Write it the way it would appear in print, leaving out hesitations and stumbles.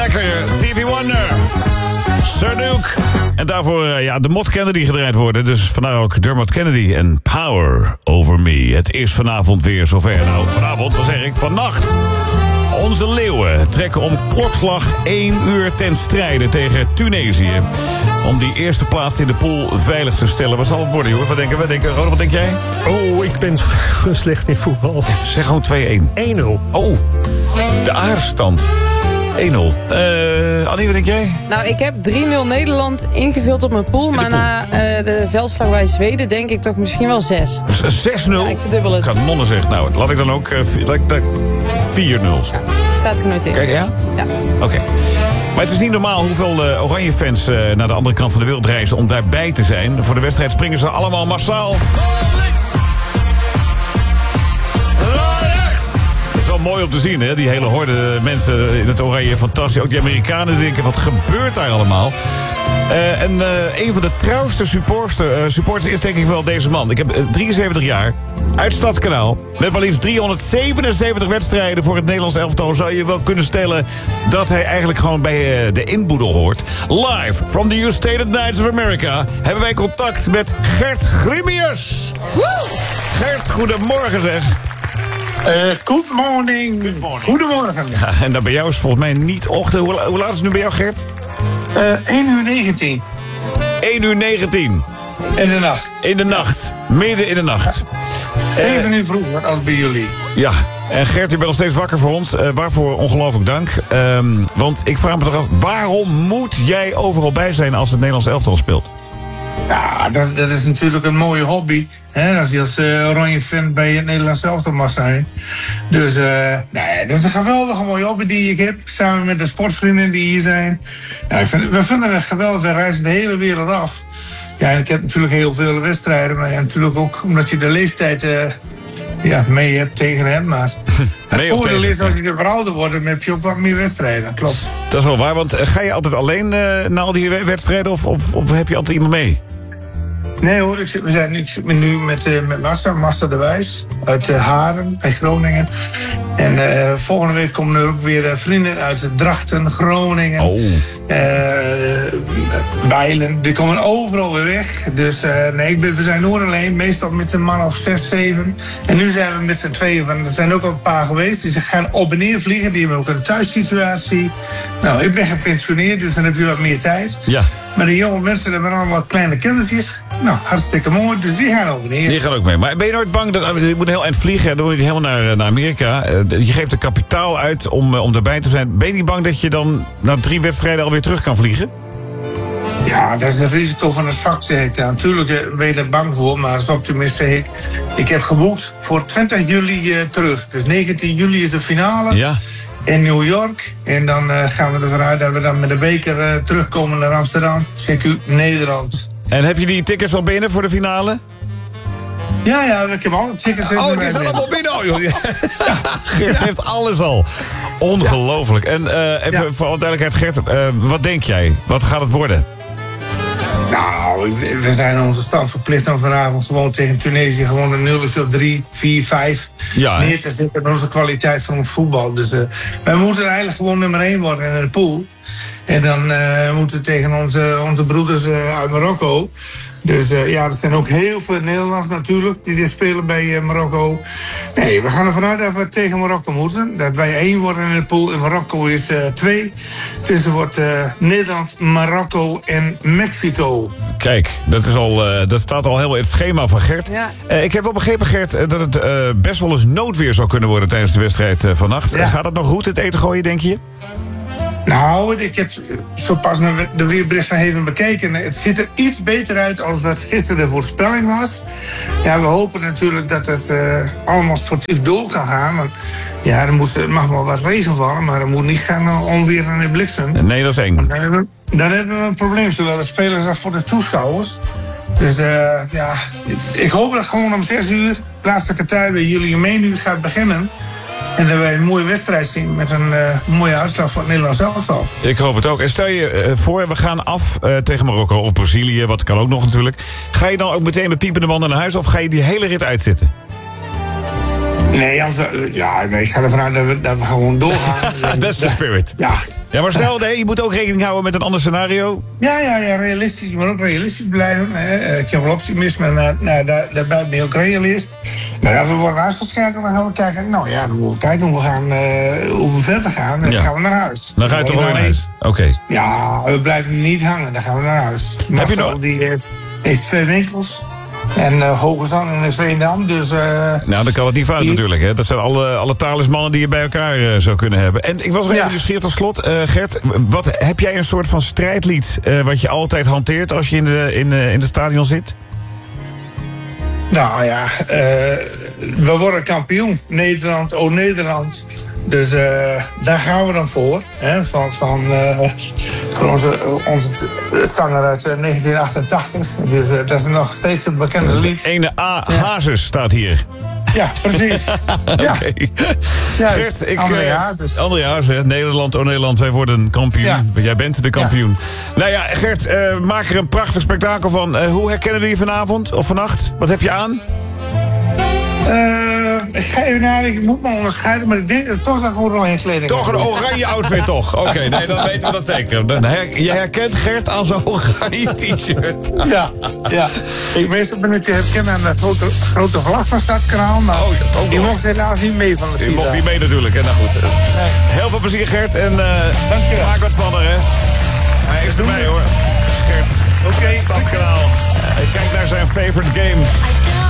Lekker, Stevie Wonder. Sir Duke. En daarvoor de Mod Kennedy gedraaid worden. Dus vandaar ook Dermot Kennedy en Power Over Me. Het is vanavond weer zover. Nou, vanavond, wat zeg ik, vannacht. Onze leeuwen trekken om klokslag 1 uur ten strijde tegen Tunesië. Om die eerste plaats in de pool veilig te stellen. Wat zal het worden, jongen? Wat denken we? Ronald, wat denk jij? Oh, ik ben slecht in voetbal. Zeg gewoon 2-1. 1-0. Oh, de aardstand. 1-0. Annie, wat denk jij? Nou, ik heb 3-0 Nederland ingevuld op mijn pool. Maar na de veldslag bij Zweden denk ik toch misschien wel 6. 6-0? Ja, ik verdubbel het. Kanonnen zeg. Nou, laat ik dan ook 4-0. Ja, staat genoteerd. Kijk, ja? Ja. Oké. Maar het is niet normaal hoeveel Oranje-fans naar de andere kant van de wereld reizen om daarbij te zijn. Voor de wedstrijd springen ze allemaal massaal. Het is wel mooi om te zien, hè? Die hele horde mensen in het Oranje. Fantastisch. Ook die Amerikanen denken, wat gebeurt daar allemaal? En een van de trouwste supporters is denk ik wel deze man. Ik heb 73 jaar, uit Stadskanaal. Met maar liefst 377 wedstrijden voor het Nederlands elftal. Zou je wel kunnen stellen dat hij eigenlijk gewoon bij de inboedel hoort. Live from the United Knights of America hebben wij contact met Gert Grimius. Gert, goedemorgen zeg. Good morning. Goedemorgen. Ja, en dan bij jou is volgens mij niet ochtend. Hoe laat is het nu bij jou, Gert? 1 uur 19. 1 uur 19. In de nacht. In de nacht. Midden in de nacht. 7 uur vroeger als bij jullie. Ja, en Gert, je bent nog steeds wakker voor ons. Waarvoor ongelooflijk dank. Want ik vraag me toch af, waarom moet jij overal bij zijn als het Nederlands elftal speelt? Ja, dat is natuurlijk een mooie hobby. Hè, als je als oranje fan bij het Nederlands elftal mag zijn. Dus dat is een geweldige mooie hobby die ik heb. Samen met de sportvrienden die hier zijn. Ja, we vinden het geweldig. We reizen de hele wereld af. Ja, en ik heb natuurlijk heel veel wedstrijden. Maar ja, natuurlijk ook omdat je de leeftijd mee hebt, tegen hebt. Maar het voordeel is, als je er ouder wordt, dan heb je ook wat meer wedstrijden. Klopt. Dat is wel waar, want ga je altijd alleen naar al die wedstrijden of heb je altijd iemand mee? Nee hoor, ik zit nu met Massa de Wijs uit Haren bij Groningen. En volgende week komen er ook weer vrienden uit Drachten, Groningen, Bijlen. Die komen overal weer weg. Dus we zijn nooit alleen, meestal met een man of 6, 7. En nu zijn we met z'n tweeën, want er zijn ook al een paar geweest. Die gaan op en neer vliegen, die hebben ook een thuissituatie. Nou, ik ben gepensioneerd, dus dan heb je wat meer tijd. Ja. Maar de jonge mensen hebben allemaal kleine kindertjes. Nou, hartstikke mooi, dus die gaan ook neer. Die gaan ook mee. Maar ben je nooit bang dat je moet heel eind vliegen? Dan moet je helemaal naar Amerika. Je geeft er kapitaal uit om erbij te zijn. Ben je niet bang dat je dan na 3 wedstrijden alweer terug kan vliegen? Ja, dat is het risico van het vak, zeg ik. Ja, natuurlijk ben je er bang voor, maar als optimist zeg ik... Ik heb geboekt voor 20 juli terug. Dus 19 juli is de finale. Ja. In New York. En dan gaan we ervan uit dat we dan met de beker terugkomen naar Amsterdam. CQ Nederland. En heb je die tickets al binnen voor de finale? Ja, ik heb alle tickets. Oh, die zijn allemaal binnen. Oh, joh. Gert heeft alles al. Ongelooflijk. En even voor alle duidelijkheid, Gert, wat denk jij? Wat gaat het worden? Nou, we zijn onze stand verplicht om vanavond gewoon tegen Tunesië gewoon een 0 of 3, 4, 5 neer te zetten in onze kwaliteit van ons voetbal. Dus wij moeten eigenlijk gewoon nummer 1 worden in de pool. En dan moeten we tegen onze broeders uit Marokko. Dus er zijn ook heel veel Nederlanders natuurlijk die dit spelen bij Marokko. Nee, we gaan ervan uit dat we tegen Marokko moeten. Dat wij 1 worden in de pool en Marokko is 2. Dus er wordt Nederland, Marokko en Mexico. Kijk, dat staat al helemaal in het schema van Gert. Ja. Ik heb wel begrepen, Gert, dat het best wel eens noodweer zou kunnen worden tijdens de wedstrijd vannacht. Ja. Gaat het nog goed, het eten gooien, denk je? Nou, ik heb zo pas de weerbericht van even bekeken. Het ziet er iets beter uit als dat gisteren de voorspelling was. Ja, we hopen natuurlijk dat het allemaal sportief door kan gaan. Want ja, er mag wel wat regen vallen, maar er moet niet gaan onweer en bliksem. Nee, dat is eng. Dan hebben we een probleem, zowel de spelers als voor de toeschouwers. Dus ik hoop dat gewoon om 6 uur, plaatselijke tijd bij jullie menu gaat beginnen. En dat wij een mooie wedstrijd zien met een mooie uitslag voor het Nederlands elftal. Ik hoop het ook. En stel je voor, we gaan af tegen Marokko of Brazilië, wat kan ook nog natuurlijk. Ga je dan ook meteen met piepende banden naar huis of ga je die hele rit uitzitten? Nee, ik ga ervan uit dat we gewoon doorgaan. Dat is de spirit. Ja, maar stel, je moet ook rekening houden met een ander scenario. Ja, realistisch. Je moet ook realistisch blijven. Ik heb wel optimisme, maar daar ben ik ook realist. Nou, als we worden uitgeschakeld, dan gaan we kijken. Nou ja, dan moeten we kijken hoe we verder gaan. Dan gaan we naar huis. Dan ga je toch wel naar huis? Oké. Ja, we blijven niet hangen. Dan gaan we naar huis. Marcel, die heeft 2 winkels. En Hoge Zand en Veendam, dus... nou, dan kan het niet fout natuurlijk, hè. Dat zijn alle talismannen die je bij elkaar zou kunnen hebben. En ik was nog even nieuwsgierig tot slot. Gert, heb jij een soort van strijdlied wat je altijd hanteert als je in het stadion zit? Nou ja, we worden kampioen. Nederland, oh Nederland. Dus daar gaan we dan voor. Hè, van onze zanger uit 1988. Dus dat is nog steeds een bekende lied. Ene A. Hazes staat hier. Ja, precies. Okay. Ja, Gert, André Hazes, Nederland, oh Nederland, wij worden kampioen. Ja. Jij bent de kampioen. Ja. Nou ja, Gert, maak er een prachtig spektakel van. Hoe herkennen we je vanavond of vannacht? Wat heb je aan? Ik ga even nadenken, ik moet me onderscheiden, maar ik denk toch dat ik oranje kleding toch een oranje outfit, toch? Oké, nee, dan weten we dat zeker. Je herkent Gert aan zo'n oranje t-shirt. Ja. Ik meestal ben ik herkennen aan de grote vlag van Stadskanaal, maar die mocht helaas niet mee van de die mocht niet mee natuurlijk, hè? Nou goed. Heel veel plezier, Gert, en maak wat van er, hè. Hij is erbij, hoor. Gert, Stadskanaal. Kijk naar zijn favorite game.